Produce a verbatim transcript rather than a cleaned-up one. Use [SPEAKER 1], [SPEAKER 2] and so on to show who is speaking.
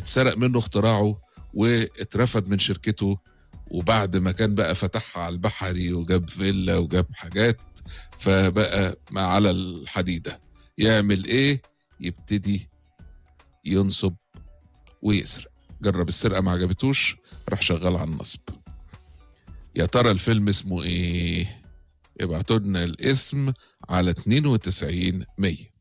[SPEAKER 1] اتسرق منه اختراعه واترفد من شركته، وبعد ما كان بقى فتحها على البحري وجاب فيلا وجاب حاجات، فبقى ما على الحديدة يعمل ايه؟ يبتدي ينصب ويسرق. جرب السرقة ما عجبتوش، راح شغال على النصب. يا ترى الفيلم اسمه ايه؟ ابعتوا لنا الاسم على اتنين وتسعين مية.